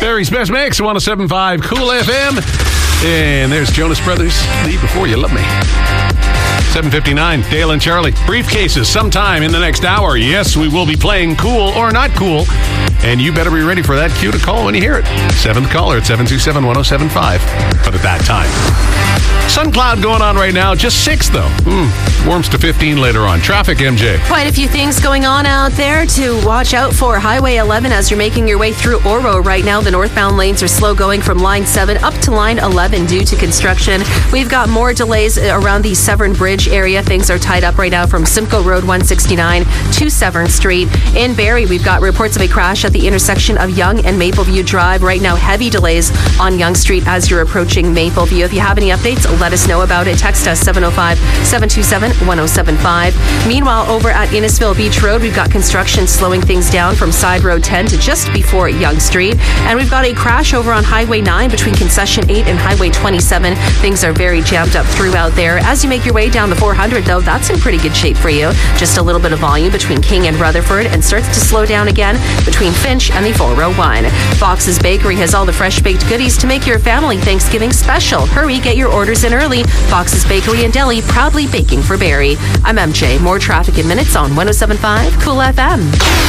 Barry's Best Mix, 107.5 Cool FM. And there's Jonas Brothers, Leave Before You Love Me. 7:59, Dale and Charlie. Briefcases sometime in the next hour. Yes, we will be playing Cool or Not Cool. And you better be ready for that cue to call when you hear it. 7th caller at 727-1075. But at that time. Sun cloud going on right now. Just 6, though. Warms to 15 later on. Traffic, MJ. Quite a few things going on out there to watch out for. Highway 11 as you're making your way through Oro right now. The northbound lanes are slow going from line 7 up to line 11 due to construction. We've got more delays around the Severn Bridge area. Things are tied up right now from Simcoe Road 169 to Severn Street. In Barrie, we've got reports of a crash at the intersection of Yonge and Mapleview Drive. Right now, heavy delays on Yonge Street as you're approaching Mapleview. If you have any updates, let us know about it. Text us 705-727-1075. Meanwhile, over at Innisfil Beach Road, we've got construction slowing things down from Side Road 10 to just before Yonge Street. And we've got a crash over on Highway 9 between Concession 8 and Highway 27. Things are very jammed up throughout there. As you make your way down the 400, though, that's in pretty good shape for you. Just a little bit of volume between King and Rutherford and starts to slow down again between Finch and the 401. Fox's Bakery has all the fresh baked goodies to make your family Thanksgiving special. Hurry, get your orders in early. Fox's Bakery and Deli, proudly baking for Barrie. I'm MJ. More traffic in minutes on 107.5 Cool FM.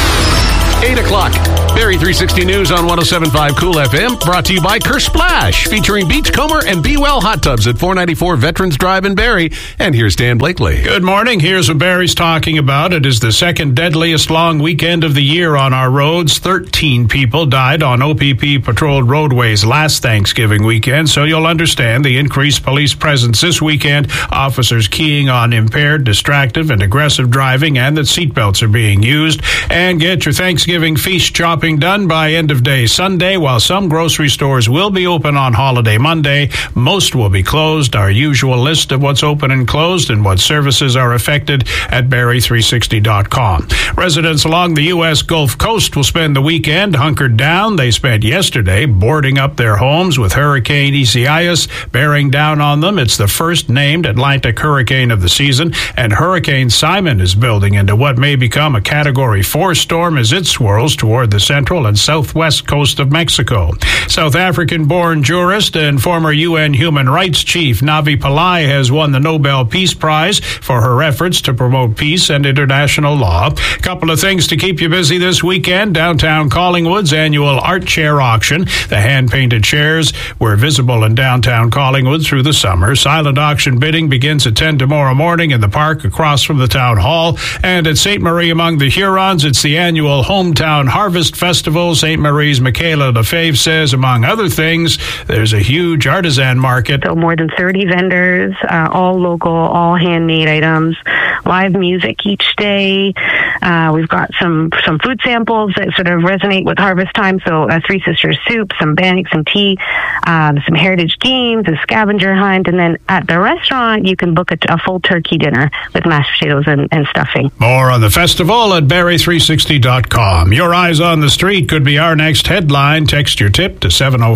8 o'clock. Barrie 360 News on 107.5 Cool FM. Brought to you by Kersplash, featuring Beachcomber and Be Well hot tubs at 494 Veterans Drive in Barrie. And here's Dan Blakely. Good morning. Here's what Barrie's talking about. It is the second deadliest long weekend of the year on our roads. 13 people died on OPP-patrolled roadways last Thanksgiving weekend, so you'll understand the increased police presence this weekend. Officers keying on impaired, distracted, and aggressive driving, and that seatbelts are being used. And get your Thanksgiving feast shopping done by end of day Sunday. While some grocery stores will be open on holiday Monday, most will be closed. Our usual list of what's open and closed and what services are affected at Barrie360.com. Residents along the U.S. Gulf Coast will spend the weekend hunkered down. They spent yesterday boarding up their homes with Hurricane Isaias bearing down on them. It's the first named Atlantic hurricane of the season, and Hurricane Simon is building into what may become a Category 4 storm as it swirls toward the central and southwest coast of Mexico. South African-born jurist and former UN Human Rights Chief Navi Pillay has won the Nobel Peace Prize for her efforts to promote peace and international law. Couple of things to keep you busy this weekend. Downtown Collingwood's annual art chair auction. The hand-painted chairs were visible in downtown Collingwood through the summer. Silent auction bidding begins at 10 tomorrow morning in the park across from the town hall. And at St. Marie among the Hurons, it's the annual Hometown Harvest Festival. St. Marie's Michaela Lefebvre says, among other things, there's a huge artisan market. So more than 30 vendors, all local, all handmade items, live music each day. We've got some food samples that sort of resonate with harvest time. So Three Sisters soup, some bannock, some tea, some heritage games, a scavenger hunt. And then at the restaurant, you can book a full turkey dinner with mashed potatoes and stuffing. More on the festival at Barrie360.com. Your eyes on the street could be our next headline. Text your tip to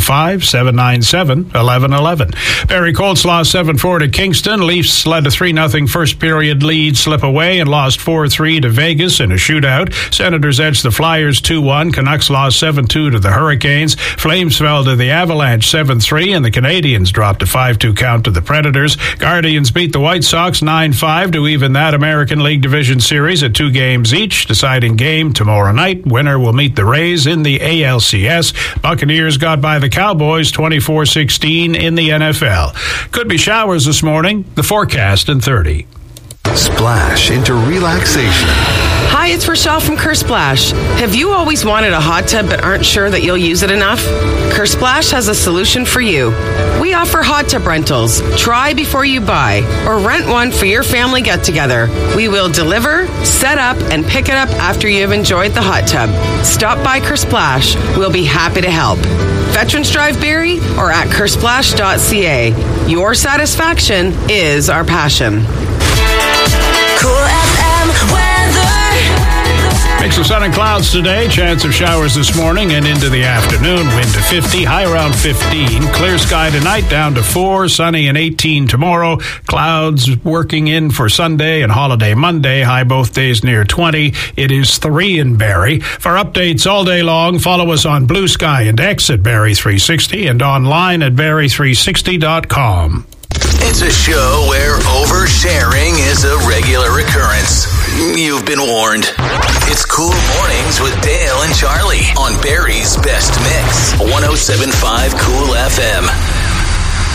705-797-1111. Barrie Coldslaw 7-4 to Kingston. Leafs let a 3-0 first period lead slip away and lost 4-3 to Vegas in a shootout. Senators edged the Flyers 2-1. Canucks lost 7-2 to the Hurricanes. Flames fell to the Avalanche 7-3, and the Canadiens dropped a 5-2 count to the Predators. Guardians beat the White Sox 9-5 to even that American League Division Series at 2 games each. Deciding game tomorrow night. Winner will meet the Rays in the ALCS. Buccaneers got by the Cowboys 24-16 in the NFL. Could be showers this morning. The forecast in 30. Splash into relaxation. Hi, it's Rochelle from Kersplash. Have you always wanted a hot tub but aren't sure that you'll use it enough? Kersplash has a solution for you. We offer hot tub rentals. Try before you buy, or rent one for your family get-together. We will deliver, set up, and pick it up after you have enjoyed the hot tub. Stop by Kersplash. We'll be happy to help. Veterans Drive Barrie or at kersplash.ca. Your satisfaction is our passion. Cool FM weather. Mix of sun and clouds today. Chance of showers this morning and into the afternoon. Wind to 50, high around 15. Clear sky tonight, down to 4. Sunny and 18 tomorrow. Clouds working in for Sunday and holiday Monday. High both days near 20. It is 3 in Barrie. For updates all day long, follow us on Blue Sky and X at Barrie 360 and online at barrie360.com. It's a show where oversharing is a regular occurrence. You've been warned. It's Cool Mornings with Dale and Charlie on Barrie's Best Mix, 107.5 Cool FM.